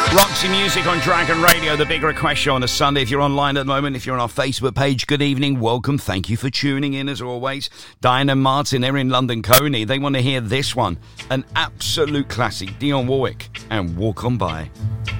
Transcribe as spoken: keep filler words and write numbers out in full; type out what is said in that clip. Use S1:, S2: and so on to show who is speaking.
S1: Roxy Music on Dragon Radio, the big request show on a Sunday. If you're online at the moment, if you're on our Facebook page, good evening, welcome, thank you for tuning in as always. Diane and Martin, they're in London Coney. They want to hear this one, an absolute classic, Dionne Warwick and Walk On By.